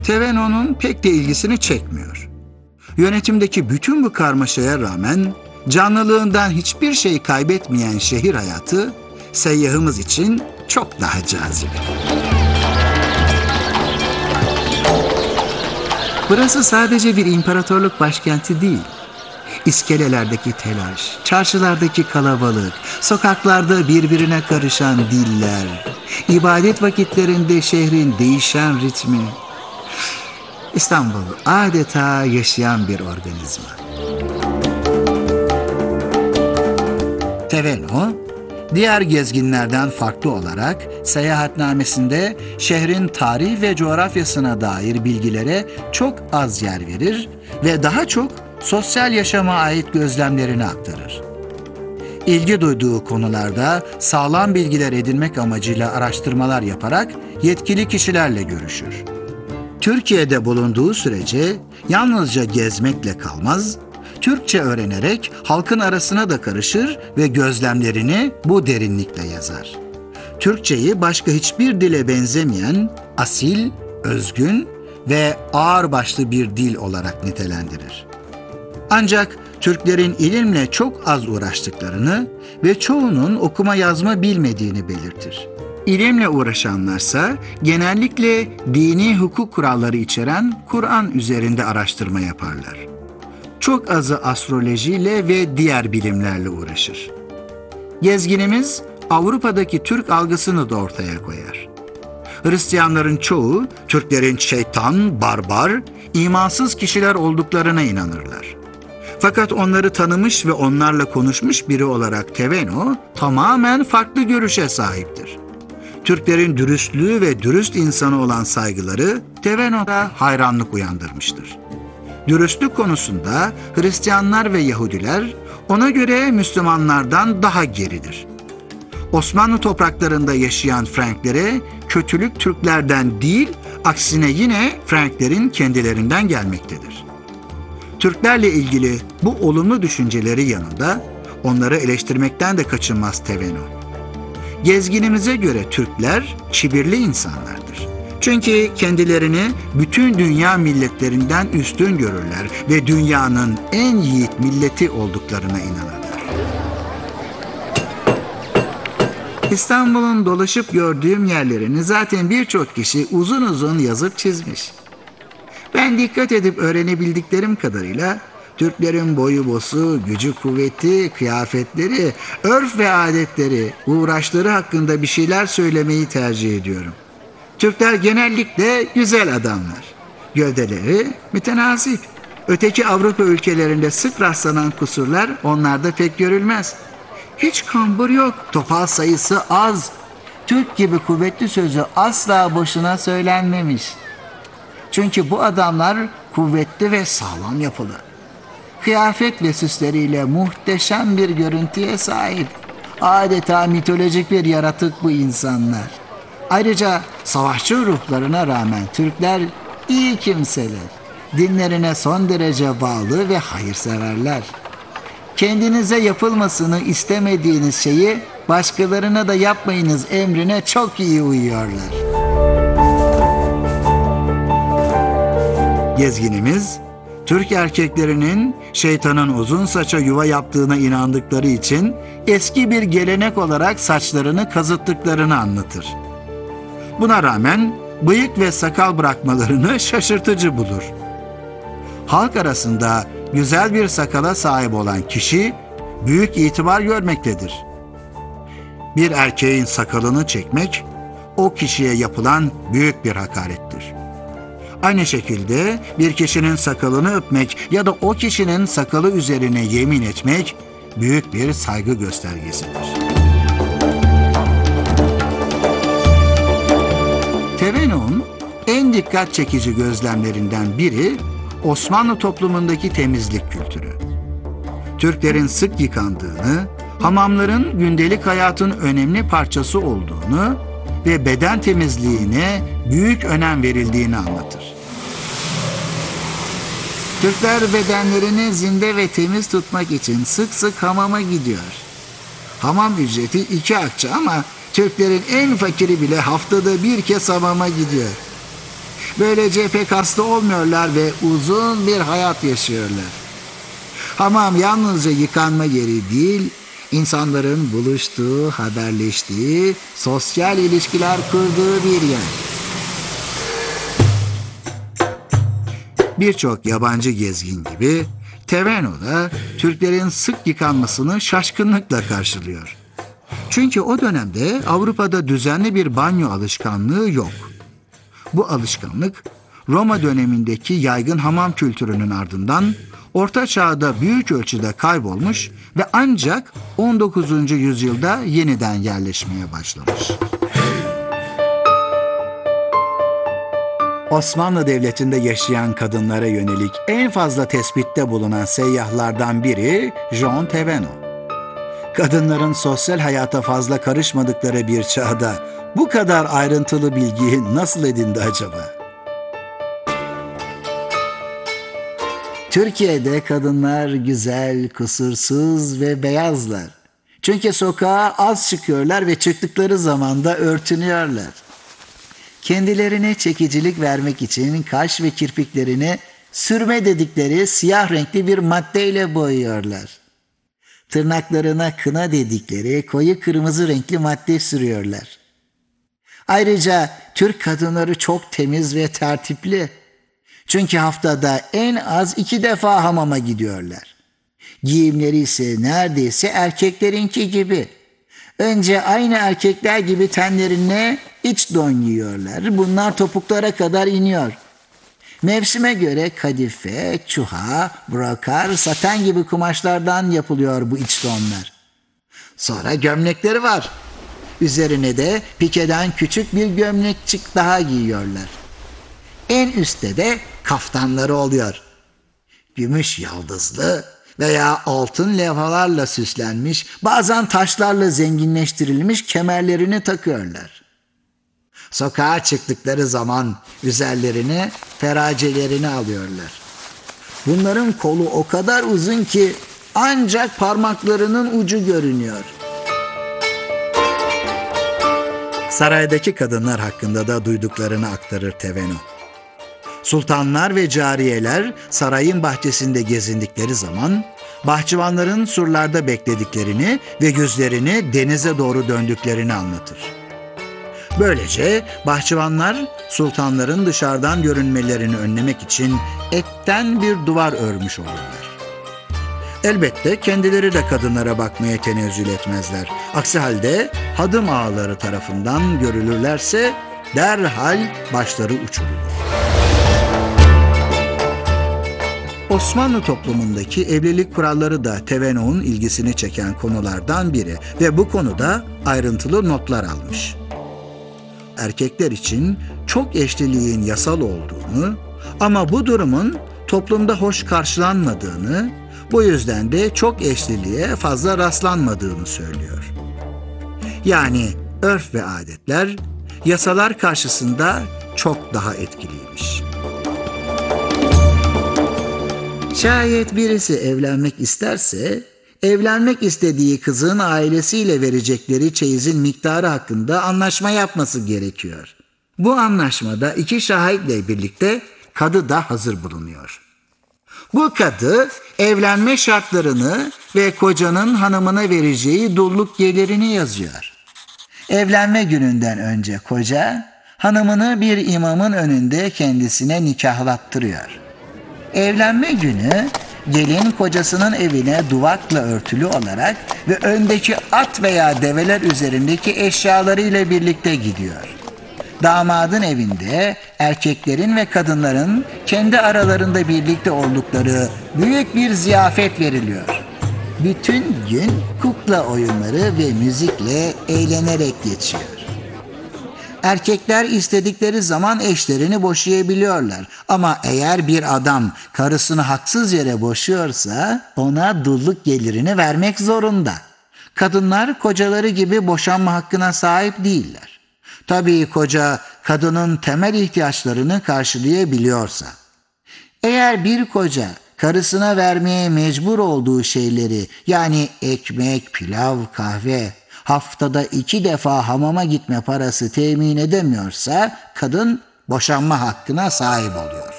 Teveno'nun pek de ilgisini çekmiyor. Yönetimdeki bütün bu karmaşaya rağmen canlılığından hiçbir şey kaybetmeyen şehir hayatı seyyahımız için çok daha cazip. Burası sadece bir imparatorluk başkenti değil. İskelelerdeki telaş, çarşılardaki kalabalık, sokaklarda birbirine karışan diller, ibadet vakitlerinde şehrin değişen ritmi. İstanbul adeta yaşayan bir organizma. Teveno, diğer gezginlerden farklı olarak seyahatnamesinde şehrin tarih ve coğrafyasına dair bilgilere çok az yer verir ve daha çok sosyal yaşama ait gözlemlerini aktarır. İlgi duyduğu konularda sağlam bilgiler edinmek amacıyla araştırmalar yaparak yetkili kişilerle görüşür. Türkiye'de bulunduğu sürece yalnızca gezmekle kalmaz, Türkçe öğrenerek halkın arasına da karışır ve gözlemlerini bu derinlikle yazar. Türkçeyi başka hiçbir dile benzemeyen, asil, özgün ve ağırbaşlı bir dil olarak nitelendirir. Ancak Türklerin ilimle çok az uğraştıklarını ve çoğunun okuma yazma bilmediğini belirtir. İlimle uğraşanlarsa genellikle dini hukuk kuralları içeren Kur'an üzerinde araştırma yaparlar. Çok azı astrolojiyle ve diğer bilimlerle uğraşır. Gezginimiz Avrupa'daki Türk algısını da ortaya koyar. Hristiyanların çoğu Türklerin şeytan, barbar, imansız kişiler olduklarına inanırlar. Fakat onları tanımış ve onlarla konuşmuş biri olarak Teveno tamamen farklı görüşe sahiptir. Türklerin dürüstlüğü ve dürüst insana olan saygıları Teveno'da hayranlık uyandırmıştır. Dürüstlük konusunda Hristiyanlar ve Yahudiler ona göre Müslümanlardan daha geridir. Osmanlı topraklarında yaşayan Franklere kötülük Türklerden değil, aksine yine Franklerin kendilerinden gelmektedir. Türklerle ilgili bu olumlu düşünceleri yanında onları eleştirmekten de kaçınmaz Teveno. Gezginimize göre Türkler kibirli insanlardır. Çünkü kendilerini bütün dünya milletlerinden üstün görürler ve dünyanın en yiğit milleti olduklarına inanırlar. İstanbul'un dolaşıp gördüğüm yerlerini zaten birçok kişi uzun uzun yazıp çizmiş. Ben dikkat edip öğrenebildiklerim kadarıyla Türklerin boyu bosu, gücü kuvveti, kıyafetleri, örf ve adetleri, uğraşları hakkında bir şeyler söylemeyi tercih ediyorum. Türkler genellikle güzel adamlar. Gövdeleri mütenasip. Öteki Avrupa ülkelerinde sık rastlanan kusurlar onlarda pek görülmez. Hiç kambur yok, topal sayısı az. Türk gibi kuvvetli sözü asla boşuna söylenmemiş. Çünkü bu adamlar kuvvetli ve sağlam yapılı. Kıyafet ve süsleriyle muhteşem bir görüntüye sahip. Adeta mitolojik bir yaratık bu insanlar. Ayrıca savaşçı ruhlarına rağmen Türkler iyi kimseler. Dinlerine son derece bağlı ve hayırseverler. Kendinize yapılmasını istemediğiniz şeyi başkalarına da yapmayınız emrine çok iyi uyuyorlar. Gezginimiz, Türk erkeklerinin şeytanın uzun saça yuva yaptığına inandıkları için eski bir gelenek olarak saçlarını kazıttıklarını anlatır. Buna rağmen bıyık ve sakal bırakmalarını şaşırtıcı bulur. Halk arasında güzel bir sakala sahip olan kişi büyük itibar görmektedir. Bir erkeğin sakalını çekmek o kişiye yapılan büyük bir hakarettir. Aynı şekilde bir kişinin sakalını öpmek ya da o kişinin sakalı üzerine yemin etmek büyük bir saygı göstergesidir. Teveno'nun en dikkat çekici gözlemlerinden biri Osmanlı toplumundaki temizlik kültürü. Türklerin sık yıkandığını, hamamların gündelik hayatın önemli parçası olduğunu ve beden temizliğine büyük önem verildiğini anlatır. Türkler bedenlerini zinde ve temiz tutmak için sık sık hamama gidiyor. Hamam ücreti 2 akçe ama Türklerin en fakiri bile haftada bir kez hamama gidiyor. Böylece pek hasta olmuyorlar ve uzun bir hayat yaşıyorlar. Hamam yalnızca yıkanma yeri değil, insanların buluştuğu, haberleştiği, sosyal ilişkiler kurduğu bir yer. Birçok yabancı gezgin gibi Teveno da Türklerin sık yıkanmasını şaşkınlıkla karşılıyor. Çünkü o dönemde Avrupa'da düzenli bir banyo alışkanlığı yok. Bu alışkanlık Roma dönemindeki yaygın hamam kültürünün ardından Orta Çağ'da büyük ölçüde kaybolmuş ve ancak 19. yüzyılda yeniden yerleşmeye başlamış. Osmanlı Devleti'nde yaşayan kadınlara yönelik en fazla tespitte bulunan seyyahlardan biri Jean Thévenot. Kadınların sosyal hayata fazla karışmadıkları bir çağda bu kadar ayrıntılı bilgiyi nasıl edindi acaba? Türkiye'de kadınlar güzel, kusursuz ve beyazlar. Çünkü sokağa az çıkıyorlar ve çıktıkları zaman da örtünüyorlar. Kendilerine çekicilik vermek için kaş ve kirpiklerini sürme dedikleri siyah renkli bir maddeyle boyuyorlar. Tırnaklarına kına dedikleri koyu kırmızı renkli madde sürüyorlar. Ayrıca Türk kadınları çok temiz ve tertipli. Çünkü haftada en az 2 defa hamama gidiyorlar. Giyimleri ise neredeyse erkeklerinki gibi. Önce aynı erkekler gibi tenlerine iç don giyiyorlar. Bunlar topuklara kadar iniyor. Mevsime göre kadife, çuha, brokar, saten gibi kumaşlardan yapılıyor bu iç donlar. Sonra gömlekleri var. Üzerine de pikeden küçük bir gömlekçik daha giyiyorlar. En üstte de kaftanları oluyor. Gümüş yaldızlı veya altın levhalarla süslenmiş, bazen taşlarla zenginleştirilmiş kemerlerini takıyorlar. Sokağa çıktıkları zaman üzerlerine feracelerini alıyorlar. Bunların kolu o kadar uzun ki ancak parmaklarının ucu görünüyor. Saraydaki kadınlar hakkında da duyduklarını aktarır Thévenot. Sultanlar ve cariyeler sarayın bahçesinde gezindikleri zaman bahçıvanların surlarda beklediklerini ve yüzlerini denize doğru döndüklerini anlatır. Böylece bahçıvanlar sultanların dışarıdan görünmelerini önlemek için etten bir duvar örmüş olurlar. Elbette kendileri de kadınlara bakmaya tenezzül etmezler. Aksi halde hadım ağaları tarafından görülürlerse derhal başları uçurulur. Osmanlı toplumundaki evlilik kuralları da Thévenot'un ilgisini çeken konulardan biri ve bu konuda ayrıntılı notlar almış. Erkekler için çok eşliliğin yasal olduğunu ama bu durumun toplumda hoş karşılanmadığını, bu yüzden de çok eşliliğe fazla rastlanmadığını söylüyor. Yani örf ve adetler yasalar karşısında çok daha etkiliymiş. Şayet birisi evlenmek isterse, evlenmek istediği kızın ailesiyle verecekleri çeyizin miktarı hakkında anlaşma yapması gerekiyor. Bu anlaşmada 2 şahitle birlikte kadı da hazır bulunuyor. Bu kadı evlenme şartlarını ve kocanın hanımına vereceği dulluk gelirini yazıyor. Evlenme gününden önce koca, hanımını bir imamın önünde kendisine nikahlattırıyor. Evlenme günü gelin kocasının evine duvakla örtülü olarak ve öndeki at veya develer üzerindeki eşyalarıyla birlikte gidiyor. Damadın evinde erkeklerin ve kadınların kendi aralarında birlikte oldukları büyük bir ziyafet veriliyor. Bütün gün kukla oyunları ve müzikle eğlenerek geçiyor. Erkekler istedikleri zaman eşlerini boşayabiliyorlar. Ama eğer bir adam karısını haksız yere boşuyorsa ona dulluk gelirini vermek zorunda. Kadınlar kocaları gibi boşanma hakkına sahip değiller. Tabii koca kadının temel ihtiyaçlarını karşılayabiliyorsa. Eğer bir koca karısına vermeye mecbur olduğu şeyleri, yani ekmek, pilav, kahve, haftada 2 defa hamama gitme parası temin edemiyorsa kadın boşanma hakkına sahip oluyor.